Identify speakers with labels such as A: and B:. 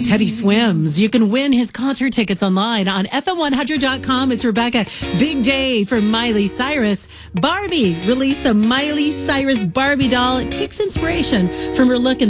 A: Teddy Swims. You can win his concert tickets online on FM100.com. It's Rebecca. Big day for Miley Cyrus. Barbie released the Miley Cyrus Barbie doll. It takes inspiration from her look in